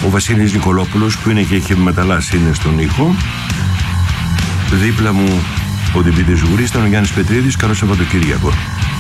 Ο Βασίλης Νικολόπουλος, που είναι και έχει μεταλλάσει, είναι στον ήχο. Δίπλα μου ο Δημήτρης Ζουγρής, ήταν ο Γιάννης Πετρίδης. Καλό Σαββατοκύριακο.